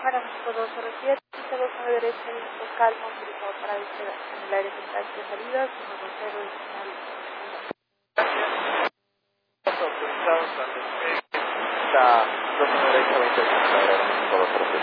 para México 207, 29 derecha, viento calmo, autorizado para despegar en el aire contacto de salida, 120 destino. Autorizado, está 2 derecha, 20 grados, México 207.